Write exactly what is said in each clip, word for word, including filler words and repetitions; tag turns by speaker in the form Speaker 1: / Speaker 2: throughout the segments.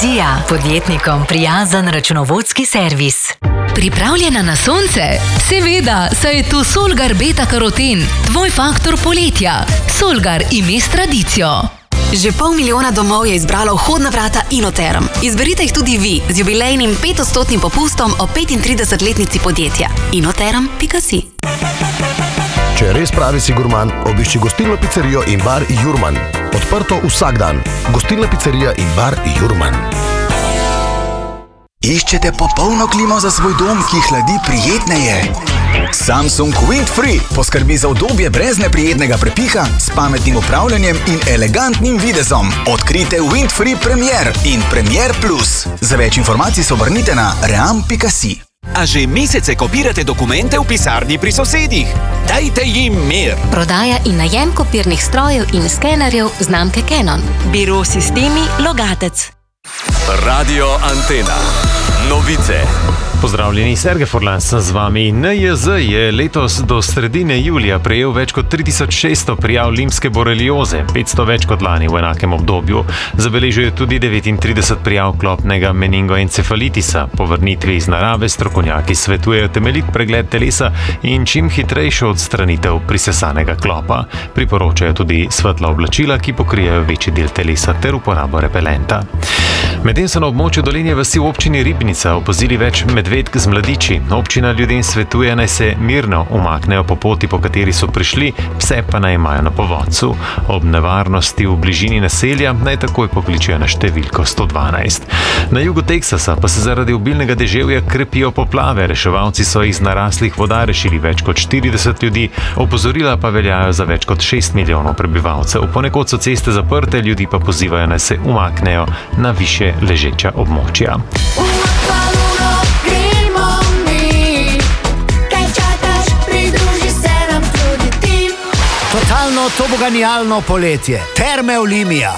Speaker 1: Vizija, podjetnikom prijazen računovodski servis.
Speaker 2: Pripravljena na sonce? Seveda, saj je tu Solgar beta-karoten, tvoj faktor poletja. Solgar, ime s tradicijo.
Speaker 3: Že pol milijona domov je izbralo vhodna vrata Inoterm. Izberite jih tudi vi z jubilejnim petodstotnim popustom o petintridesetletnici podjetja. inoterm pika si.
Speaker 4: Če res pravi si gurman, obišči gostilno pizzerijo in bar Jurman. Odprto vsak dan. Gostilna pizzerija in bar Jurman.
Speaker 5: Iščete popolno klimo za svoj dom, ki hladi prijetneje? Samsung Windfree poskrbi za udobje brez neprijetnega prepiha, s pametnim upravljanjem in elegantnim videzom. Odkrite Windfree Premier in Premier Plus. Za več informacij se obrnite na ream pika si.
Speaker 6: A že mesece kopirate dokumente v pisarni pri sosedih? Dajte jim mir!
Speaker 7: Prodaja in najem kopirnih strojev in skenerjev znamke Canon.
Speaker 1: Biro Sistemi Logatec.
Speaker 8: Radio Antena. Novice.
Speaker 9: Pozdravljeni, Sergej Furlan sem z vami. N J Z je letos do sredine julija prejel več kot tri tisoč šeststo prijav limske borelioze, petsto več kot lani v enakem obdobju. Zabeležil je tudi devetintrideset prijav klopnega meningoencefalitisa. Po vrnitvi iz narave strokovnjaki svetujejo temeljit pregled telesa in čim hitrejšo odstranitev prisesanega klopa. Priporočajo tudi svetla oblačila, ki pokrijejo večji del telesa, ter uporabo repelenta. Medtem so na območju Dolenje vasi v občini Ribnica opazili več medvedk z mladiči. Občina ljudem svetuje, naj se mirno umaknejo po poti, po kateri so prišli, pse pa naj imajo na povodcu. Ob nevarnosti v bližini naselja naj takoj pokličejo na številko sto dvanajst. Na jugu Teksasa pa se zaradi obilnega deževja krepijo poplave. Reševalci so iz naraslih voda rešili več kot štirideset ljudi, opozorila pa veljajo za več kot šest milijonov prebivalcev. Ponekod so ceste zaprte, ljudi pa pozivajo, naj se umaknejo na više ležeča območja.
Speaker 10: Totalno toboganijalno poletje. Terme Olimia.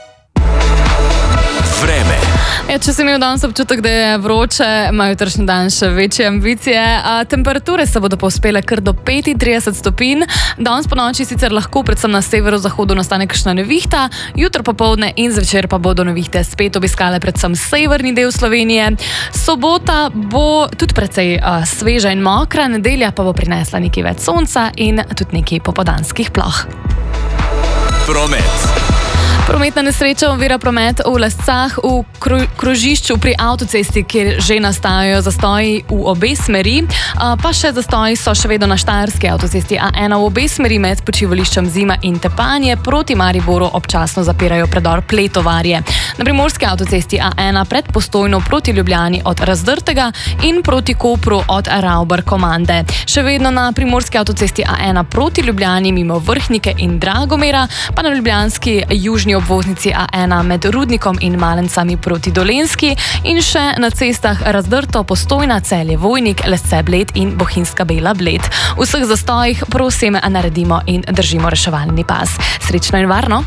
Speaker 8: Vreme.
Speaker 11: Ja, če si imel danes občutek, da je vroče, ima jutrišnji dan še večje ambicije. A, temperature se bodo povzpele kar do petintrideset stopinj. Danes po noči sicer lahko predvsem na severozahodu nastane kakšna nevihta, jutro popoldne in zvečer pa bodo nevihte spet obiskale predvsem severni del Slovenije. Sobota bo tudi precej a, sveža in mokra, nedelja pa bo prinesla nekaj več sonca in tudi nekaj popoldanskih ploh.
Speaker 8: Promet.
Speaker 11: Prometna nesreča ovira promet v Lescah v krožišču pri avtocesti, kjer že nastajajo zastoji v obe smeri, pa še zastoji so še vedno na štajerski avtocesti A ena v obe smeri med počivališčem Zima in Tepanje. Proti Mariboru občasno zapirajo predor Pletovarje. Na primorski avtocesti A ena pred Postojno proti Ljubljani od Razdrtega in proti Kopru od Ravbar-Komande. Še vedno na primorski avtocesti A ena proti Ljubljani mimo Vrhnike in Dragomera, pa na ljubljanski južni obvoznici A ena med Rudnikom in Malencami proti Dolenjski in še na cestah Razdrto, Postojna, Celje, Vojnik, Lesce, Bled in Bohinjska Bela, Bled. V vseh zastojih prosim naredimo in držimo reševalni pas. Srečno in varno!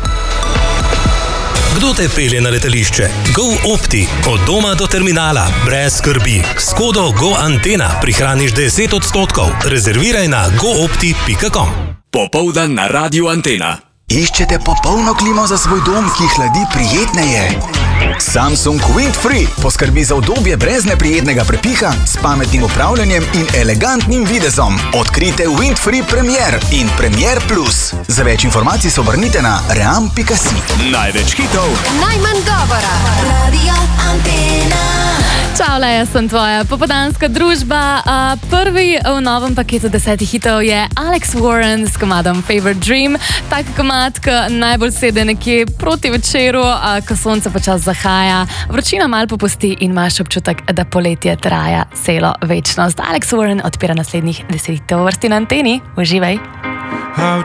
Speaker 12: Kdo te pelje na letališče? GoOpti. Od doma do terminala. Brez skrbi. S kodo GoAntena prihraniš deset odstotkov. Rezerviraj na goopti pika com.
Speaker 8: Popoldan na Radio Antena.
Speaker 5: Iščete popolno klimo za svoj dom, ki hladi prijetneje? Samsung Windfree poskrbi za udobje brez neprijetnega prepiha, s pametnim upravljanjem in elegantnim videzom. Odkrite Windfree Premier in Premier Plus. Za več informacij se obrnite na ream pika si.
Speaker 8: Največ hitov.
Speaker 7: Najmanj govora. Radio Antena.
Speaker 11: Čau, le, jaz sem tvoja popoldanska družba. A, prvi v novem paketu desetih hitov je Alex Warren s komadom Favorite Dream. Tak komad, ki najbolj sede nekje proti večeru, a, ko sonce počas zahaja, vročina mal popusti in imaš občutek, da poletje traja celo večnost. Alex Warren odpira naslednjih deset hitov v vrsti na Anteni. Uživaj!